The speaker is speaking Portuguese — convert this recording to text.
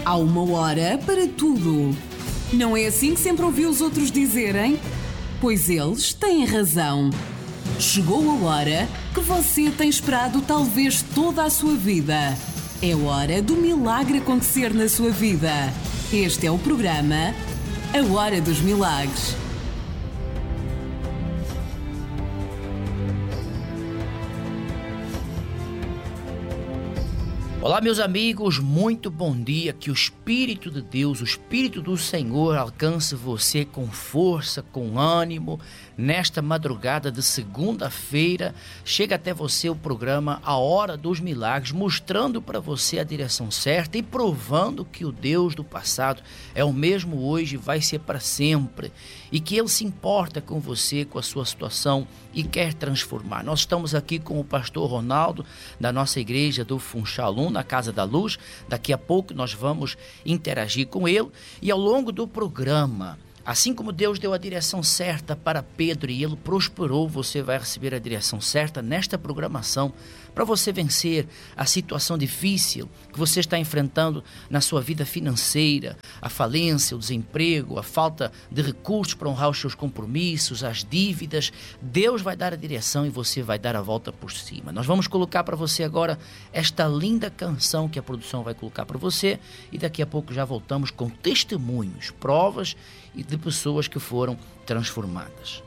Há uma hora para tudo. Não é assim que sempre ouvi os outros dizerem? Pois eles têm razão. Chegou a hora que você tem esperado talvez toda a sua vida. É hora do milagre acontecer na sua vida. Este é o programa A Hora dos Milagres. Olá, meus amigos, muito bom dia. Que o Espírito de Deus, o Espírito do Senhor alcance você com força, com ânimo. Nesta madrugada de segunda-feira, chega até você o programa A Hora dos Milagres, mostrando para você a direção certa e provando que o Deus do passado é o mesmo hoje e vai ser para sempre. E que Ele se importa com você, com a sua situação e quer transformar. Nós estamos aqui com o pastor Ronaldo, da nossa igreja do Funchal, na Casa da Luz. Daqui a pouco nós vamos interagir com ele e ao longo do programa, assim como Deus deu a direção certa para Pedro e ele prosperou, você vai receber a direção certa nesta programação para você vencer a situação difícil que você está enfrentando na sua vida financeira, a falência, o desemprego, a falta de recursos para honrar os seus compromissos, as dívidas. Deus vai dar a direção e você vai dar a volta por cima. Nós vamos colocar para você agora esta linda canção que a produção vai colocar para você e daqui a pouco já voltamos com testemunhos, provas e de pessoas que foram transformadas.